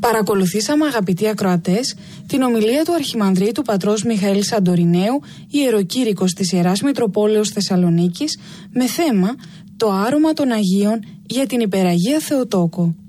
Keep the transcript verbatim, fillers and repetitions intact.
Παρακολουθήσαμε, αγαπητοί ακροατές, την ομιλία του Αρχιμανδρίτου πατρός Μιχαήλ Σαντοριναίου, ιεροκήρυκος της Ιεράς Μητροπόλεως Θεσσαλονίκης, με θέμα «Το άρωμα των Αγίων για την Υπεραγία Θεοτόκο».